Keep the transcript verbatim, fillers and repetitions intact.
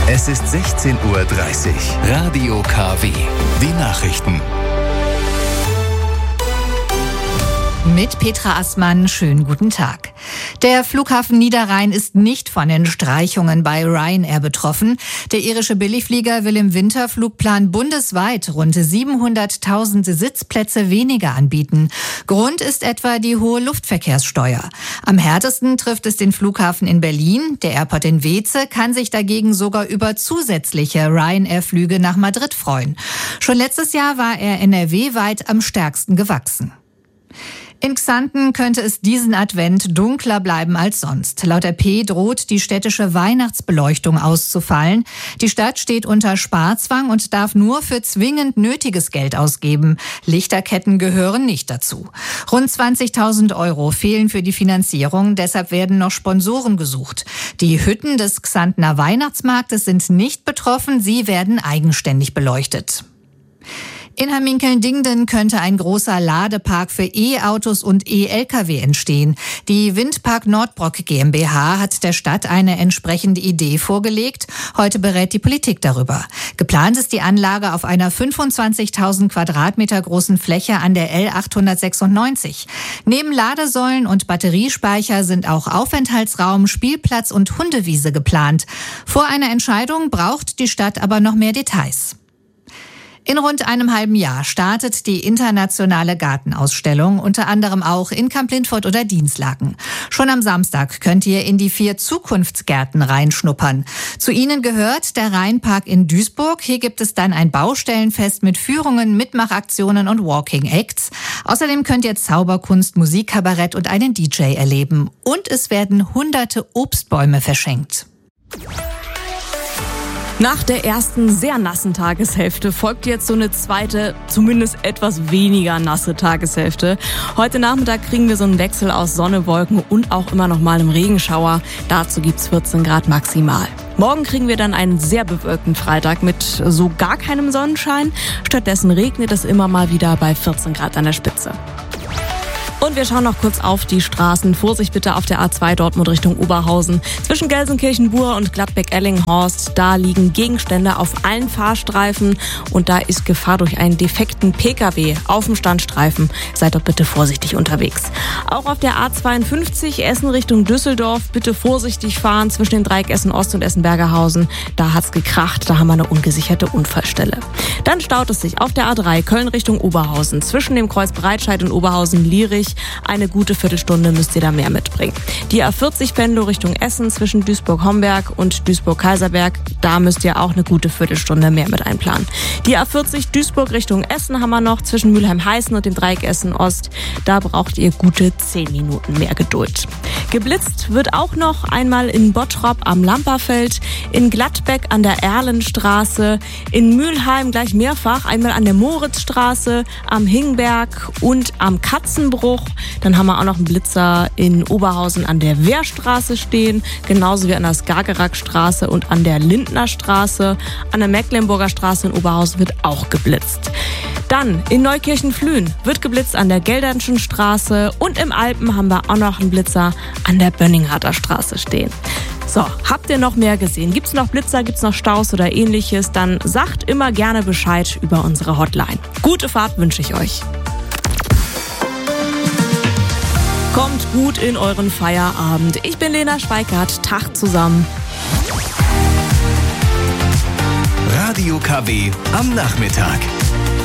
Es ist sechzehn Uhr dreißig. Radio K W. Die Nachrichten. Mit Petra Assmann, schönen guten Tag. Der Flughafen Niederrhein ist nicht von den Streichungen bei Ryanair betroffen. Der irische Billigflieger will im Winterflugplan bundesweit rund siebenhunderttausend Sitzplätze weniger anbieten. Grund ist etwa die hohe Luftverkehrssteuer. Am härtesten trifft es den Flughafen in Berlin. Der Airport in Weeze kann sich dagegen sogar über zusätzliche Ryanair-Flüge nach Madrid freuen. Schon letztes Jahr war er N R W-weit am stärksten gewachsen. In Xanten könnte es diesen Advent dunkler bleiben als sonst. Laut R P droht die städtische Weihnachtsbeleuchtung auszufallen. Die Stadt steht unter Sparzwang und darf nur für zwingend nötiges Geld ausgeben. Lichterketten gehören nicht dazu. Rund zwanzigtausend Euro fehlen für die Finanzierung, deshalb werden noch Sponsoren gesucht. Die Hütten des Xantener Weihnachtsmarktes sind nicht betroffen, sie werden eigenständig beleuchtet. In Hamminkeln-Dingden könnte ein großer Ladepark für E-Autos und E-L K W entstehen. Die Windpark Nordbrock GmbH hat der Stadt eine entsprechende Idee vorgelegt. Heute berät die Politik darüber. Geplant ist die Anlage auf einer fünfundzwanzigtausend Quadratmeter großen Fläche an der L achthundertsechsundneunzig. Neben Ladesäulen und Batteriespeicher sind auch Aufenthaltsraum, Spielplatz und Hundewiese geplant. Vor einer Entscheidung braucht die Stadt aber noch mehr Details. In rund einem halben Jahr startet die internationale Gartenausstellung, unter anderem auch in Kamp-Lintfort oder Dinslaken. Schon am Samstag könnt ihr in die vier Zukunftsgärten reinschnuppern. Zu ihnen gehört der Rheinpark in Duisburg. Hier gibt es dann ein Baustellenfest mit Führungen, Mitmachaktionen und Walking Acts. Außerdem könnt ihr Zauberkunst, Musikkabarett und einen D J erleben. Und es werden hunderte Obstbäume verschenkt. Nach der ersten sehr nassen Tageshälfte folgt jetzt so eine zweite, zumindest etwas weniger nasse Tageshälfte. Heute Nachmittag kriegen wir so einen Wechsel aus Sonne, Wolken und auch immer noch mal einem Regenschauer. Dazu gibt's vierzehn Grad maximal. Morgen kriegen wir dann einen sehr bewölkten Freitag mit so gar keinem Sonnenschein. Stattdessen regnet es immer mal wieder bei vierzehn Grad an der Spitze. Und wir schauen noch kurz auf die Straßen. Vorsicht bitte auf der A zwei Dortmund Richtung Oberhausen. Zwischen Gelsenkirchen-Bur und Gladbeck-Ellinghorst, da liegen Gegenstände auf allen Fahrstreifen und da ist Gefahr durch einen defekten P K W auf dem Standstreifen. Seid doch bitte vorsichtig unterwegs. Auch auf der A zweiundfünfzig Essen Richtung Düsseldorf bitte vorsichtig fahren zwischen dem Dreieck Essen Ost und Essen-Bergerhausen. Da hat's gekracht, da haben wir eine ungesicherte Unfallstelle. Dann staut es sich auf der A drei Köln Richtung Oberhausen. Zwischen dem Kreuz Breitscheid und Oberhausen-Lierich. Eine gute Viertelstunde müsst ihr da mehr mitbringen. Die A vierzig Venlo Richtung Essen zwischen Duisburg-Homberg und Duisburg-Kaiserberg. Da müsst ihr auch eine gute Viertelstunde mehr mit einplanen. Die A vierzig Duisburg Richtung Essen haben wir noch zwischen Mülheim-Heißen und dem Dreieck Essen Ost. Da braucht ihr gute zehn Minuten mehr Geduld. Geblitzt wird auch noch einmal in Bottrop am Lamperfeld, in Gladbeck an der Erlenstraße, in Mülheim gleich mehrfach, einmal an der Moritzstraße, am Hingberg und am Katzenbruch. Dann haben wir auch noch einen Blitzer in Oberhausen an der Wehrstraße stehen, genauso wie an der Skagerrakstraße und an der Lindnerstraße. An der Mecklenburger Straße in Oberhausen wird auch geblitzt. Dann in Neukirchen-Flühen wird geblitzt an der Geldernschen Straße und im Alpen haben wir auch noch einen Blitzer an der Bönningharter Straße stehen. So, habt ihr noch mehr gesehen? Gibt's noch Blitzer, gibt's noch Staus oder ähnliches? Dann sagt immer gerne Bescheid über unsere Hotline. Gute Fahrt wünsche ich euch. Kommt gut in euren Feierabend. Ich bin Lena Schweikart. Tag zusammen. Radio K W am Nachmittag.